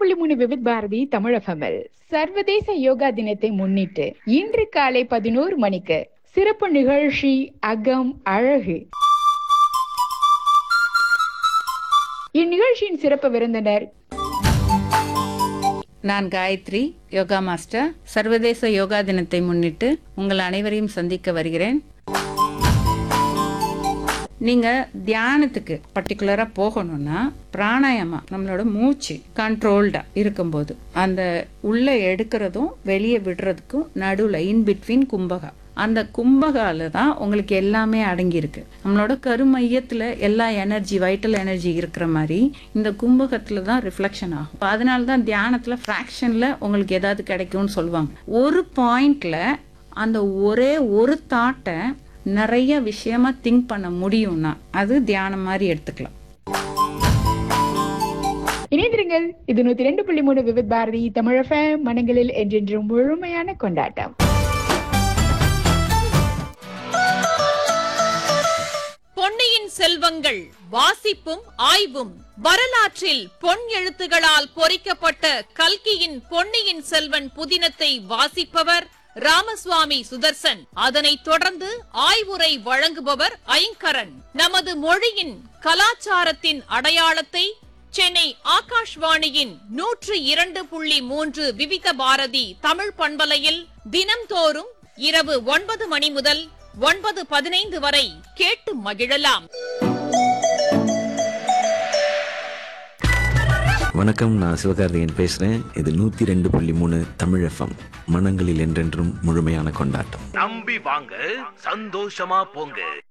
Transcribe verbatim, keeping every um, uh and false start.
புள்ளி மூணு விவித் பாரதி தமிழ் எஃப்எம்எல் சர்வதேச யோகா தினத்தை முன்னிட்டு இன்று காலை பதினோரு மணிக்கு சிறப்பு நிகழ்ச்சி அகம் அழகு. இந்நிகழ்ச்சியின் சிறப்பு விருந்தினர் நான் காயத்ரி, யோகா மாஸ்டர். சர்வதேச யோகா தினத்தை முன்னிட்டு உங்கள் அனைவரையும் சந்திக்க வருகிறேன். நீங்க தியானத்துக்கு பர்டிகுலரா போகணும்னா பிராணாயாமா, நம்மளோட மூச்சு கண்ட்ரோல்டா இருக்கும்போது அந்த உள்ள எடுக்கிறதும் வெளியே விடுறதுக்கும் நடுவுல இன் பிட்வீன் கும்பகா, அந்த கும்பகால தான் உங்களுக்கு எல்லாமே அடங்கியிருக்கு. நம்மளோட கருமையத்துல எல்லா எனர்ஜி, வைட்டல் எனர்ஜி இருக்கிற மாதிரி இந்த கும்பகத்துல தான் ரிஃப்ளெக்ஷன் ஆகும். அதனால தான் தியானத்துல ஃப்ராக்ஷன்ல உங்களுக்கு ஏதாவது கிடைக்கும்னு சொல்லுவாங்க. ஒரு பாயிண்ட்ல அந்த ஒரே ஒரு தாட்டை நிறைய விஷயமா திங்க் பண்ண முடியும்னா அது தியானம் மாதிரி எடுத்துக்கலாம். இணைந்திருங்கள். இது நூத்தி ரெண்டு புள்ளி மூணு விவித் பாரதி தமிழ் எஃப்எம், மனங்களில் என்றென்றும் முழுமையான கொண்டாட்டம். பொன்னியின் செல்வங்கள் வாசிப்பும் ஆய்வும். வரலாற்றில் பொன் எழுத்துகளால் பொறிக்கப்பட்ட கல்கியின் பொன்னியின் செல்வன் புதினத்தை வாசிப்பவர் ராமசுவாமி சுதர்சன். அதனைத் தொடர்ந்து ஆய்வுரை வழங்குபவர் ஐங்கரன். நமது மொழியின் கலாச்சாரத்தின் அடையாளத்தை சென்னை ஆகாஷ்வாணியின் நூற்று இரண்டு புள்ளி மூன்று விவித பாரதி தமிழ் பண்பலையில் தினம்தோறும் இரவு ஒன்பது மணி முதல் ஒன்பது பதினைந்து வரை கேட்டு மகிழலாம். வணக்கம், நான் சிவகார்த்திகேயன் பேசுறேன். இது நூத்தி ரெண்டு புள்ளி மூணு தமிழ் எஃப்எம், மனங்களில் என்றென்றும் முழுமையான கொண்டாட்டம். நம்பி வாங்க, சந்தோஷமா போங்க.